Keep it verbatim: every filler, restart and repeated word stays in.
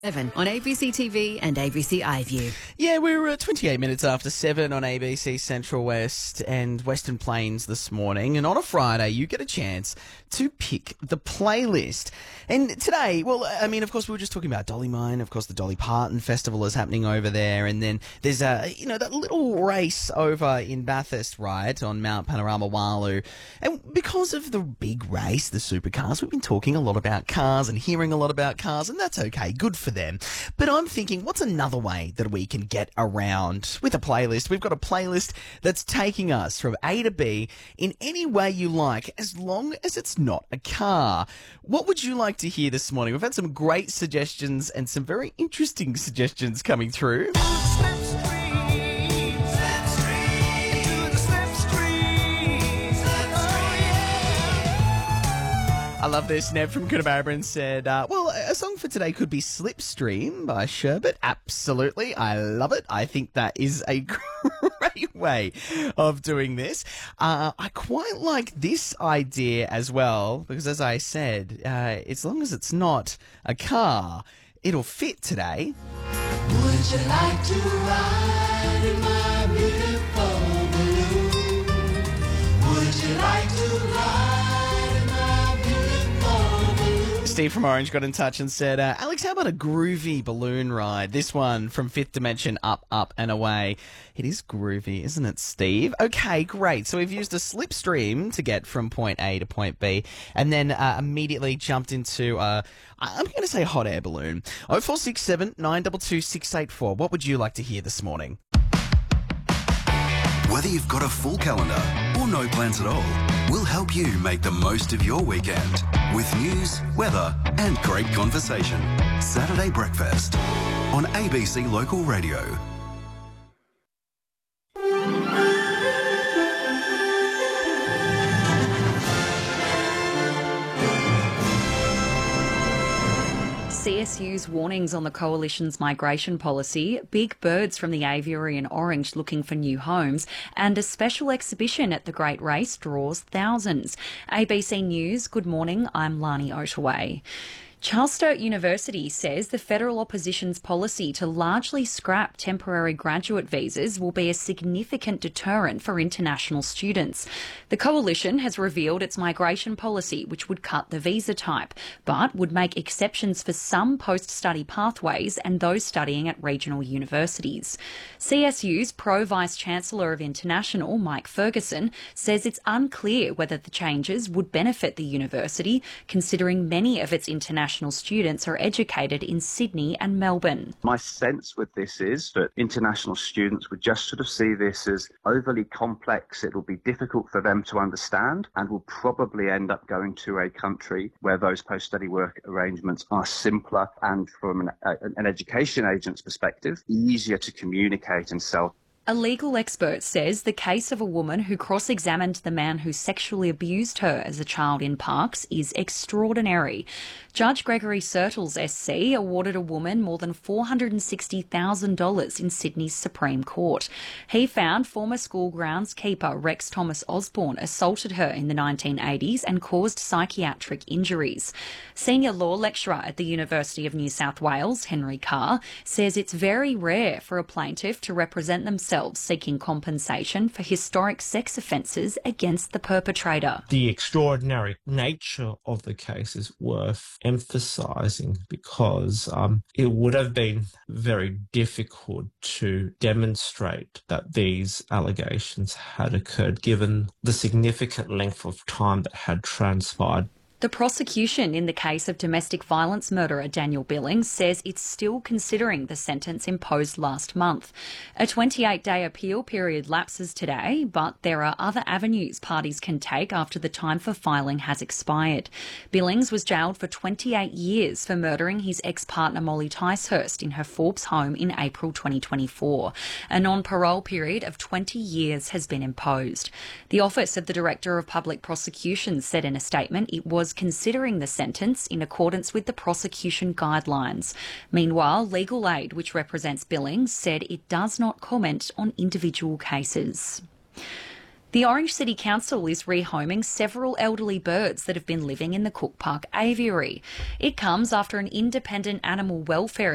Seven on A B C T V and A B C iView. Yeah, we're uh, twenty-eight minutes after seven on A B C Central West and Western Plains this morning. And on a Friday, you get a chance to pick the playlist. And today, well, I mean, of course, we were just talking about Dolly Mine. Of course, the Dolly Parton Festival is happening over there. And then there's, a, you know, that little race over in Bathurst, right, on Mount Panorama Walu. And because of the big race, the supercars, we've been talking a lot about cars and hearing a lot about cars, and that's okay. Good for them. But I'm thinking, what's another way that we can get around with a playlist? We've got a playlist that's taking us from A to B in any way you like, as long as it's not a car. What would you like to hear this morning? We've had some great suggestions and some very interesting suggestions coming through. I love this. Neb from Coonabarabran said, uh, well, a song for today could be Slipstream by Sherbet. Absolutely. I love it. I think that is a great way of doing this. Uh, I quite like this idea as well, because as I said, uh, as long as it's not a car, it'll fit today. Would you like to ride in my beautiful balloon? Would you like to ride? Steve from Orange got in touch and said, uh, Alex, how about a groovy balloon ride? This one from Fifth Dimension, Up, Up and Away. It is groovy, isn't it, Steve? Okay, great. So we've used a slipstream to get from point A to point B and then uh, immediately jumped into, uh, I'm going to say hot air balloon. oh four six seven, nine two two, six eight four. What would you like to hear this morning? Whether you've got a full calendar or no plans at all, we'll help you make the most of your weekend with news, weather and great conversation. Saturday Breakfast on A B C Local Radio. C S U's warnings on the Coalition's migration policy, big birds from the aviary in Orange looking for new homes, and a special exhibition at the Great Race draws thousands. A B C News, good morning, I'm Lani Ottaway. Charles Sturt University says the federal opposition's policy to largely scrap temporary graduate visas will be a significant deterrent for international students. The coalition has revealed its migration policy, which would cut the visa type, but would make exceptions for some post-study pathways and those studying at regional universities. C S U's Pro-Vice-Chancellor of International, Mike Ferguson, says it's unclear whether the changes would benefit the university, considering many of its international students are educated in Sydney and Melbourne. My sense with this is that international students would just sort of see this as overly complex. It'll be difficult for them to understand and will probably end up going to a country where those post-study work arrangements are simpler and, from an, a, an education agent's perspective, easier to communicate and sell. A legal expert says the case of a woman who cross-examined the man who sexually abused her as a child in Parkes is extraordinary. Judge Gregory Sertles S C awarded a woman more than four hundred sixty thousand dollars in Sydney's Supreme Court. He found former school grounds keeper Rex Thomas Osborne assaulted her in the nineteen eighties and caused psychiatric injuries. Senior law lecturer at the University of New South Wales, Henry Carr, says it's very rare for a plaintiff to represent themselves seeking compensation for historic sex offences against the perpetrator. The extraordinary nature of the case is worth emphasising because um, it would have been very difficult to demonstrate that these allegations had occurred given the significant length of time that had transpired. The prosecution in the case of domestic violence murderer Daniel Billings says it's still considering the sentence imposed last month. A twenty-eight day appeal period lapses today, but there are other avenues parties can take after the time for filing has expired. Billings was jailed for twenty-eight years for murdering his ex-partner Molly Ticehurst in her Forbes home in April twenty twenty-four. A non-parole period of twenty years has been imposed. The Office of the Director of Public Prosecutions said in a statement it was considering the sentence in accordance with the prosecution guidelines. Meanwhile, Legal Aid, which represents Billings, said it does not comment on individual cases. The Orange City Council is rehoming several elderly birds that have been living in the Cook Park aviary. It comes after an independent animal welfare